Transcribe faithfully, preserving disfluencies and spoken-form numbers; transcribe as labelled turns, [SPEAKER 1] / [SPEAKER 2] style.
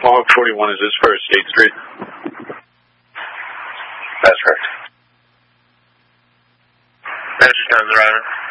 [SPEAKER 1] Mohawk forty-one, is this for State Street?
[SPEAKER 2] That's correct.
[SPEAKER 3] Manager ten, driver.